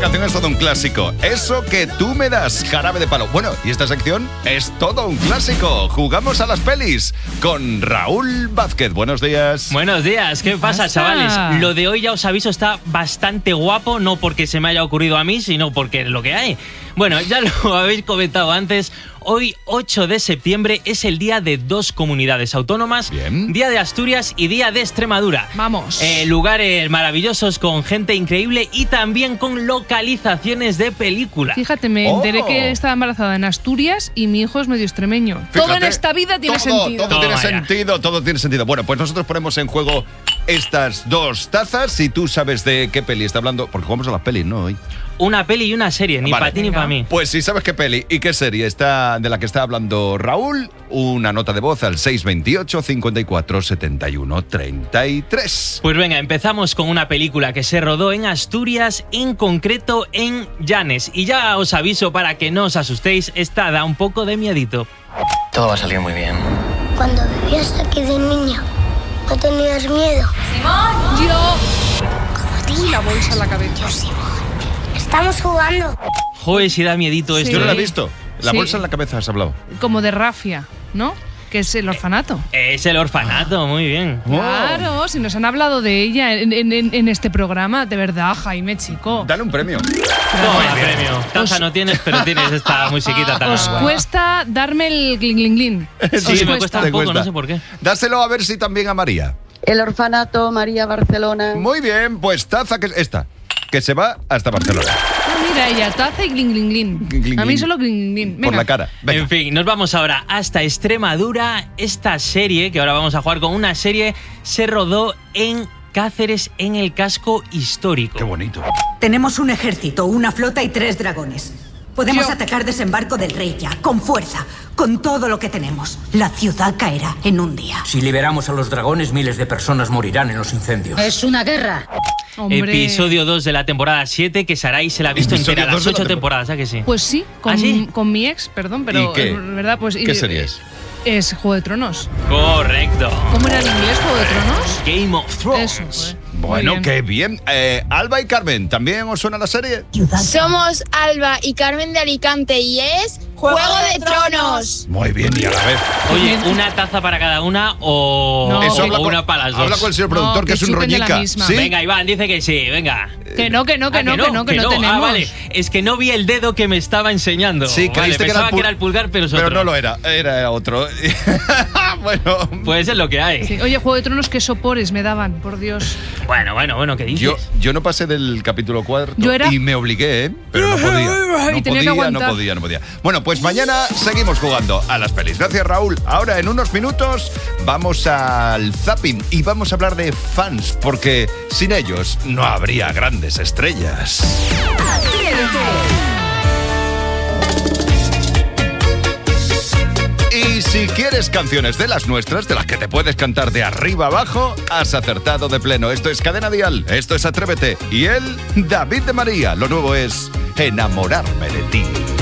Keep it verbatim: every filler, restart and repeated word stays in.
canción es todo un clásico. Eso que tú me das, Jarabe de Palo. Bueno, y esta sección es todo un clásico. Jugamos a las pelis con Raúl Vázquez. Buenos días. Buenos días. ¿Qué pasa, chavales? Lo de hoy, ya os aviso, está bastante guapo. No porque se me haya ocurrido a mí, sino porque es lo que hay. Bueno, ya lo habéis comentado antes. Hoy, ocho de septiembre, es el día de dos comunidades autónomas. Bien. Día de Asturias y Día de Extremadura. Vamos. Eh, lugares maravillosos con gente increíble y también con localizaciones de película. Fíjate, me Oh. enteré que estaba embarazada en Asturias y mi hijo es medio extremeño. Fíjate, todo en esta vida tiene todo, sentido. Todo tiene Toma ya. sentido, todo tiene sentido. Bueno, pues nosotros ponemos en juego estas dos tazas. Si tú sabes de qué peli está hablando, porque jugamos a las pelis, ¿no? Hoy. Una peli y una serie, ni Vale. para ti ni Venga. para mí. Pues si sabes qué peli y qué serie está de la que está hablando Raúl, una nota de voz al seis veintiocho, cincuenta y cuatro, setenta y uno, treinta y tres. Pues venga, empezamos con una película que se rodó en Asturias, en concreto en Llanes. Y ya os aviso para que no os asustéis, esta da un poco de miedito. Todo va a salir muy bien. Cuando vivías aquí de niño, ¿no tenías miedo? Yo. Como Y la bolsa en la cabeza. Estamos jugando. Joder, si da miedito Sí. esto. Yo no la he ¿eh? visto. La Sí. bolsa en la cabeza has hablado. Como de rafia, ¿no? Que es el orfanato. Es el orfanato, muy bien. Claro, si nos han hablado de ella en, en- en- en este programa, de verdad, Jaime, chico. Dale un premio. Toma el premio. Taza Os- no tienes, pero tienes esta musiquita tan Os guay. cuesta darme el glin glin glin. Sí, Os me cuesta Te un poco, cuesta. no sé por qué. Dáselo a ver si también a María. El orfanato María Barcelona. Muy bien, pues taza que esta, que se va hasta Barcelona. Ah, mira, ella, taza y glin glin glin. Glin, glin, A mí glin. solo glin glin glin. Por Venga. la cara. Venga. En fin, nos vamos ahora hasta Extremadura. Esta serie, que ahora vamos a jugar con una serie, se rodó en Cáceres, en el casco histórico. Qué bonito. Tenemos un ejército, una flota y tres dragones. Podemos Yo- atacar Desembarco del Rey ya, con fuerza, con todo lo que tenemos. La ciudad caerá en un día. Si liberamos a los dragones, miles de personas morirán en los incendios. Es una guerra. Hombre. Episodio dos de la temporada siete, que Sarai se la ha visto Episodio entera, dos las de la ocho temporada. temporadas, ¿a que sí? Pues sí, con, ¿Ah, sí? con mi ex, perdón, pero ¿Y qué? eh, verdad, pues ¿Qué y- serie es? Es Juego de Tronos. Correcto. ¿Cómo era en inglés Juego de Tronos? Game of Thrones. Eso, joder. Bueno, Muy bien. qué bien. Eh, Alba y Carmen, ¿también os suena la serie? Somos Alba y Carmen de Alicante y es Juego de Tronos. Muy bien, y a la vez. Oye, ¿una taza para cada una o, No. o Eso habla una con- para las dos? Habla con el señor No, productor, que, que es un chupen de la roñica. misma. ¿Sí? Venga, Iván, dice que sí, venga. Que no, que no, que Ah, no, que no, que no Ah, tenemos. vale. Es que no vi el dedo que me estaba enseñando. Sí, Vale, creíste que era, pensaba el pul- que era el pulgar, pero es Pero otro. no lo era, era otro. Bueno, Pues es lo que hay. Sí. Oye, Juego de Tronos, qué sopores me daban, por Dios. Bueno, bueno, bueno, ¿qué dices? yo, yo no pasé del capítulo cuarto Yo era- y me obligué, ¿eh? Pero no podía. No Y tenía que podía, no aguantar. podía, no podía. Bueno, pues mañana seguimos jugando a las pelis. Gracias, Raúl. Ahora, en unos minutos, vamos al zapping y vamos a hablar de fans, porque sin ellos no habría grandes estrellas. Y si quieres canciones de las nuestras, de las que te puedes cantar de arriba abajo, has acertado de pleno. Esto es Cadena Dial, esto es Atrévete. Y él, David de María. Lo nuevo es Enamorarme de ti.